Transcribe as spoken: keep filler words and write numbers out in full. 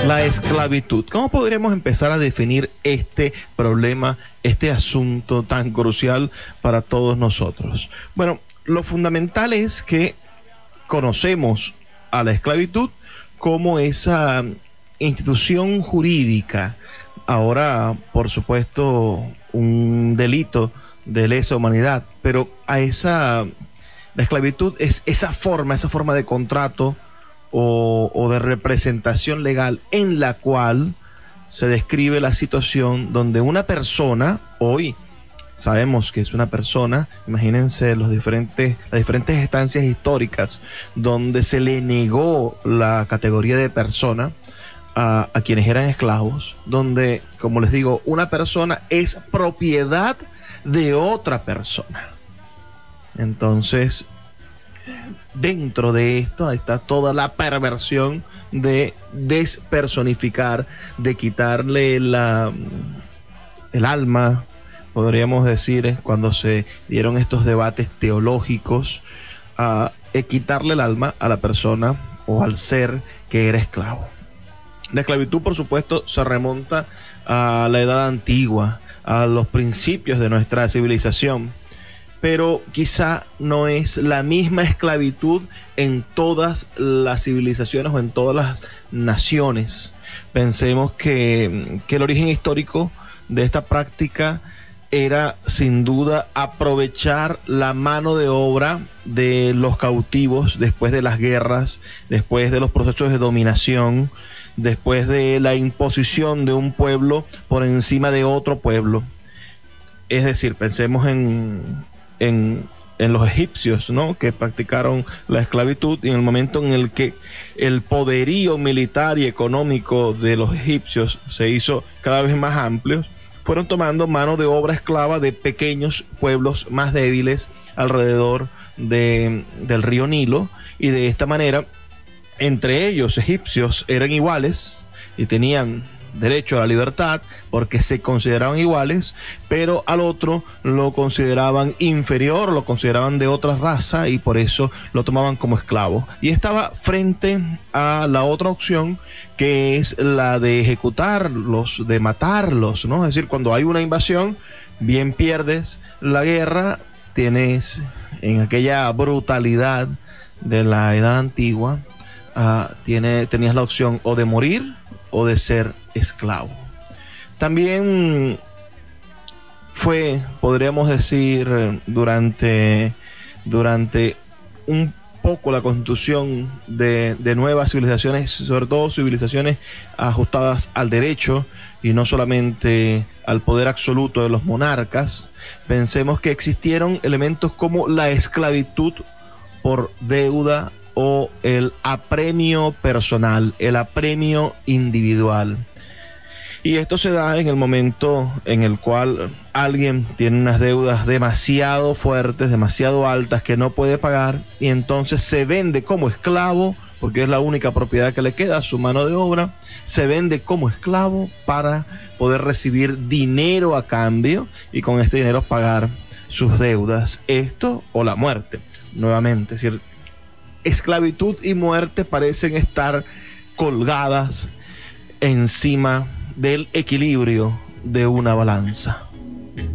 La esclavitud. ¿Cómo podríamos empezar a definir este problema, este asunto tan crucial para todos nosotros? Bueno, lo fundamental es que conocemos a la esclavitud como esa institución jurídica, ahora por supuesto un delito de lesa humanidad, pero a esa, la esclavitud es esa forma, esa forma de contrato o, o de representación legal en la cual se describe la situación donde una persona, hoy sabemos que es una persona, imagínense los diferentes, las diferentes estancias históricas donde se le negó la categoría de persona a, a quienes eran esclavos, donde, como les digo, una persona es propiedad de otra persona. Entonces, dentro de esto está toda la perversión de despersonificar, de quitarle la, el alma, podríamos decir, cuando se dieron estos debates teológicos, a uh, quitarle el alma a la persona o al ser que era esclavo. La esclavitud, por supuesto, se remonta a la edad antigua, a los principios de nuestra civilización, pero quizá no es la misma esclavitud en todas las civilizaciones o en todas las naciones. Pensemos que, que el origen histórico de esta práctica era sin duda aprovechar la mano de obra de los cautivos después de las guerras, después de los procesos de dominación, después de la imposición de un pueblo por encima de otro pueblo. Es decir, pensemos en, en, en los egipcios, ¿no?, que practicaron la esclavitud, y en el momento en el que el poderío militar y económico de los egipcios se hizo cada vez más amplio, fueron tomando mano de obra esclava de pequeños pueblos más débiles alrededor de, del río Nilo, y de esta manera, entre ellos egipcios eran iguales y tenían derecho a la libertad porque se consideraban iguales, pero al otro lo consideraban inferior, lo consideraban de otra raza y por eso lo tomaban como esclavo. Y estaba frente a la otra opción, que es la de ejecutarlos, de matarlos, ¿no? Es decir, cuando hay una invasión, bien pierdes la guerra, tienes en aquella brutalidad de la edad antigua, uh, tiene, tenías la opción o de morir o de ser esclavo. También fue, podríamos decir, durante, durante un poco la constitución de, de nuevas civilizaciones, sobre todo civilizaciones ajustadas al derecho y no solamente al poder absoluto de los monarcas. Pensemos que existieron elementos como la esclavitud por deuda o el apremio personal, el apremio individual. Y esto se da en el momento en el cual alguien tiene unas deudas demasiado fuertes, demasiado altas, que no puede pagar, y entonces se vende como esclavo, porque es la única propiedad que le queda, su mano de obra, se vende como esclavo para poder recibir dinero a cambio y con este dinero pagar sus deudas. Esto o la muerte, nuevamente, es decir, esclavitud y muerte parecen estar colgadas encima del equilibrio de una balanza.